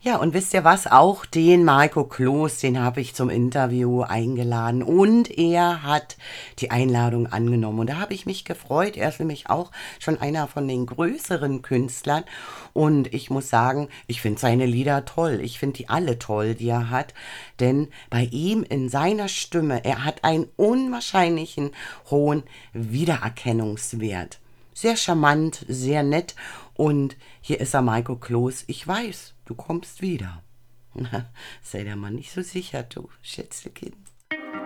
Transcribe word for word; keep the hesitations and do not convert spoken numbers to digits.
Ja, und wisst ihr was? Auch den Marco Kloß, den habe ich zum Interview eingeladen und er hat die Einladung angenommen. Und da habe ich mich gefreut. Er ist nämlich auch schon einer von den größeren Künstlern. Und ich muss sagen, ich finde seine Lieder toll. Ich finde die alle toll, die er hat. Denn bei ihm in seiner Stimme, er hat einen unwahrscheinlichen hohen Wiedererkennungswert. Sehr charmant, sehr nett. Und hier ist er, Maiko Kloß. Ich weiß, du kommst wieder. Sei der Mann nicht so sicher, du Schätzelkind.